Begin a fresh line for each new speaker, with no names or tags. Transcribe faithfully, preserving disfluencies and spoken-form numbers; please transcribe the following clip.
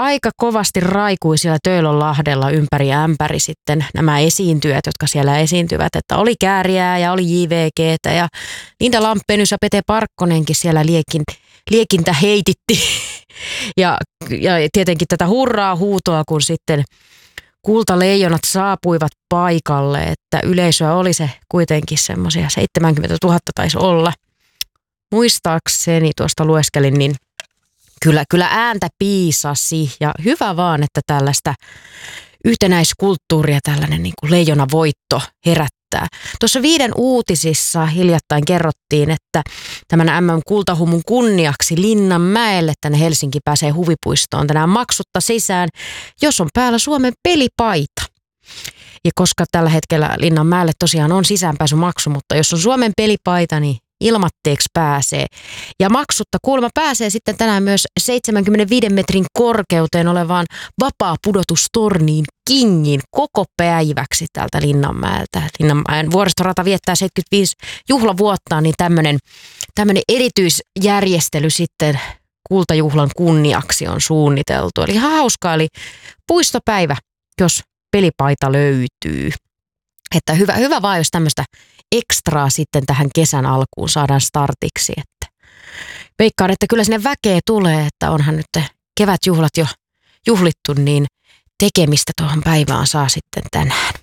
aika kovasti raikui siellä Töölönlahdella ympäri ämpäri sitten nämä esiintyjät, jotka siellä esiintyvät, että oli Kääriää ja oli J V G:tä ja Linda Lampenius ja Pete Parkkonenkin siellä liekin, liekintä heititti ja, ja tietenkin tätä hurraa huutoa, kun sitten kultaleijonat saapuivat paikalle, että yleisöä oli se kuitenkin semmoisia seitsemänkymmentätuhatta taisi olla. Muistaakseni tuosta lueskelin, niin kyllä, kyllä ääntä piisasi ja hyvä vaan, että tällaista yhtenäiskulttuuria tällainen niin kuin leijonavoitto herättää. Tuossa Viiden uutisissa hiljattain kerrottiin, että tämän M M-kultahumun kunniaksi Linnanmäelle tänne Helsinki pääsee huvipuistoon tänään maksutta sisään, jos on päällä Suomen pelipaita. Ja koska tällä hetkellä Linnanmäelle tosiaan on sisäänpääsymaksu, mutta jos on Suomen pelipaita, niin ilmatteeksi pääsee. Ja maksutta kuulemma pääsee sitten tänään myös seitsemänkymmentäviiden metrin korkeuteen olevaan vapaa-pudotustorniin Kingin koko päiväksi täältä Linnanmäeltä. Linnanmäen vuoristorata viettää seitsemänkymmentäviisi juhlavuottaan, niin tämmöinen, tämmöinen erityisjärjestely sitten kultajuhlan kunniaksi on suunniteltu. Eli ihan hauskaa, eli puistopäivä, jos pelipaita löytyy. Että hyvä, hyvä vaan, jos tämmöistä ekstraa sitten tähän kesän alkuun saadaan startiksi. Että veikkaan, että kyllä sinne väkeä tulee, että onhan nyt kevätjuhlat jo juhlittu, niin tekemistä tuohon päivään saa sitten tänään.